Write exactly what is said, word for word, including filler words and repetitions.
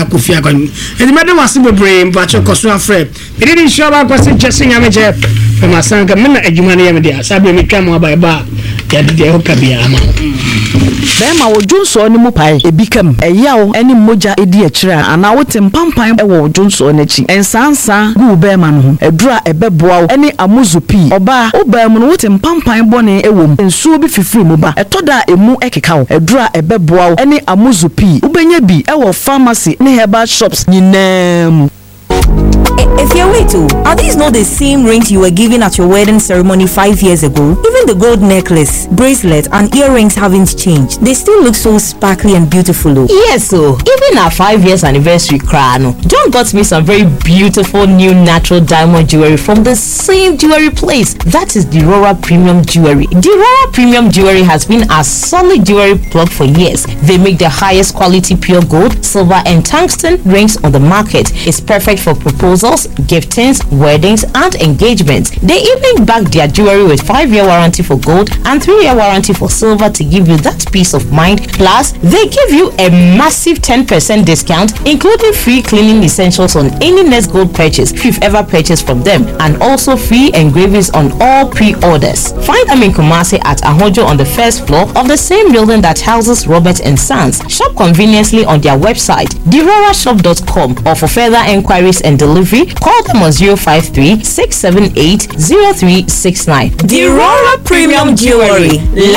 Kofi Akon edi mede wase bebre mpacho koso afre edi di show ba kwase jesse nyameje fe masanka me na adwuma ne yemde asabe me twa mo ba ba ya de ho kabia ama bema wo Jonso ni mu pai ebikam eyawo eni moja edi akira ana wote mpampan e wo Jonso n'achi ensansa gu bema no ho edura ebeboa wo eni amuzupi oba obam no wote mpampan bone ewom ensuo bi fifiri mu ba etoda emu ekeka wo edura ebeboa wo eni amuzupi ubenya bi e wo pharmacy ne herbal shops nyinam. If you're wait too, are these not the same rings you were given at your wedding ceremony five years ago? Even the gold necklace, bracelet, and earrings haven't changed. They still look so sparkly and beautiful. Though. Yes, so even our five years anniversary crown, John got me some very beautiful new natural diamond jewelry from the same jewelry place. That is Dirora Premium Jewelry. Dirora Premium Jewelry has been a solid jewelry plug for years. They make the highest quality pure gold, silver, and tungsten rings on the market. It's perfect for proposals, giftings, weddings, and engagements. They even back their jewelry with five-year warranty for gold and three-year warranty for silver to give you that peace of mind. Plus, they give you a massive ten percent discount, including free cleaning essentials on any Nest Gold purchase if you've ever purchased from them, and also free engravings on all pre-orders. Find them in Kumasi at Ahojo on the first floor of the same building that houses Robert and Sons. Shop conveniently on their website, dirora shop dot com, or for further enquiries and delivery, call them on zero five three, six seven eight, zero three six nine. Dirora Premium Jewelry.